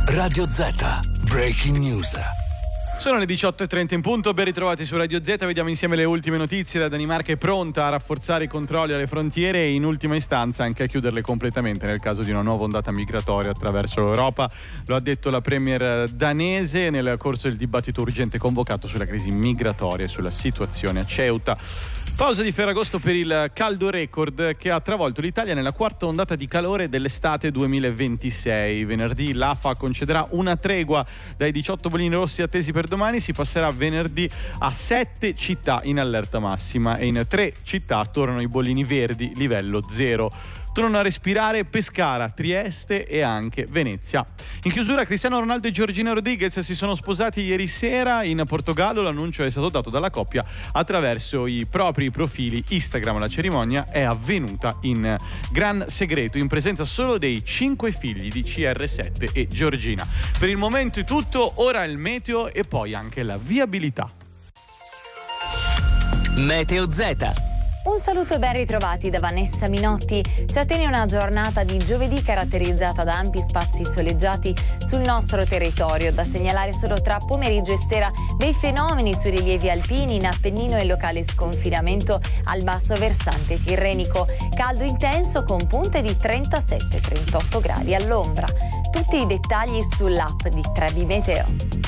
Radio Z, Breaking News. Sono le 18:30 in punto, ben ritrovati su Radio Z, vediamo insieme le ultime notizie. La Danimarca è pronta a rafforzare i controlli alle frontiere e in ultima istanza anche a chiuderle completamente nel caso di una nuova ondata migratoria attraverso l'Europa. Lo ha detto la premier danese nel corso del dibattito urgente convocato sulla crisi migratoria e sulla situazione a Ceuta. Pausa di Ferragosto per il caldo record che ha travolto l'Italia nella quarta ondata di calore dell'estate 2026. Venerdì l'AFA concederà una tregua dai 18 bollini rossi attesi per domani. Si passerà venerdì a 7 città in allerta massima e in 3 città tornano i bollini verdi livello 0. Tornano a respirare Pescara, Trieste e anche Venezia. In chiusura, Cristiano Ronaldo e Georgina Rodriguez si sono sposati ieri sera in Portogallo. L'annuncio è stato dato dalla coppia attraverso i propri profili Instagram. La cerimonia è avvenuta in gran segreto, in presenza solo dei 5 figli di CR7 e Georgina. Per il momento è tutto, ora il meteo e poi anche la viabilità. Meteo Z. Un saluto e ben ritrovati da Vanessa Minotti. Ci attende una giornata di giovedì caratterizzata da ampi spazi soleggiati sul nostro territorio. Da segnalare solo tra pomeriggio e sera dei fenomeni sui rilievi alpini in Appennino e locale sconfinamento al basso versante tirrenico. Caldo intenso con punte di 37-38 gradi all'ombra. Tutti i dettagli sull'app di Trebi Meteo.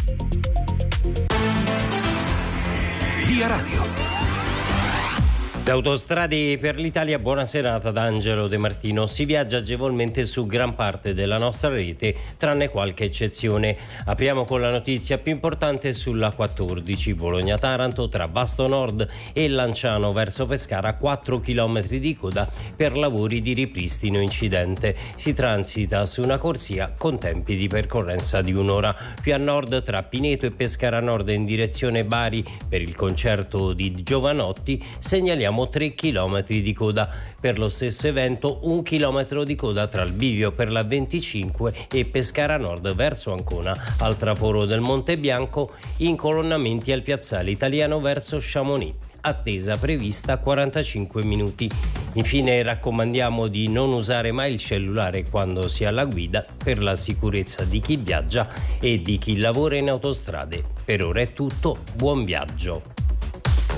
Via Radio. Da Autostrade per l'Italia, buona serata da Angelo De Martino. Si viaggia agevolmente su gran parte della nostra rete, tranne qualche eccezione. Apriamo con la notizia più importante sulla 14, Bologna-Taranto, tra Vasto Nord e Lanciano verso Pescara, 4 km di coda per lavori di ripristino incidente. Si transita su una corsia con tempi di percorrenza di un'ora. Più a nord, tra Pineto e Pescara Nord in direzione Bari per il concerto di Giovanotti, segnaliamo 3 km di coda. Per lo stesso evento 1 chilometro di coda tra il bivio per la 25 e Pescara Nord verso Ancona, al traforo del Monte Bianco, incolonnamenti al piazzale Italiano verso Chamonix. Attesa prevista 45 minuti. Infine raccomandiamo di non usare mai il cellulare quando si è alla guida per la sicurezza di chi viaggia e di chi lavora in autostrade. Per ora è tutto, buon viaggio.